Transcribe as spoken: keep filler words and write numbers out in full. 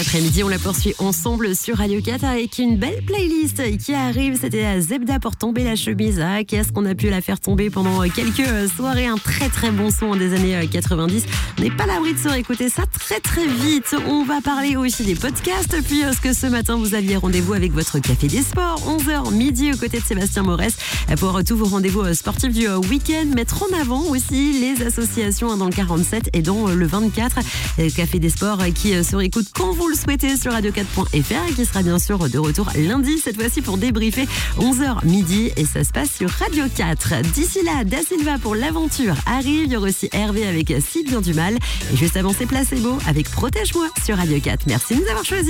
Après-midi, on la poursuit ensemble sur Radio quatre avec une belle playlist qui arrive. C'était Zebda pour tomber la chemise. Ah, qu'est-ce qu'on a pu la faire tomber pendant quelques soirées. Un très très bon son des années quatre-vingt-dix. On n'est pas à l'abri de se réécouter ça très très vite. On va parler aussi des podcasts puisque ce matin, vous aviez rendez-vous avec votre Café des Sports. onze heures midi aux côtés de Sébastien Morès pour tous vos rendez-vous sportifs du week-end. Mettre en avant aussi les associations dans le quarante-sept et dans le vingt-quatre. Café des Sports qui se réécoute quand vous le souhaitez sur radio quatre point f r et qui sera bien sûr de retour lundi, cette fois-ci pour débriefer onze heures midi et ça se passe sur Radio quatre. D'ici là, Da Silva pour l'aventure arrive, il y aura aussi Hervé avec Si bien du mal et juste avant c'est Placebo avec Protège-moi sur Radio quatre. Merci de nous avoir choisis.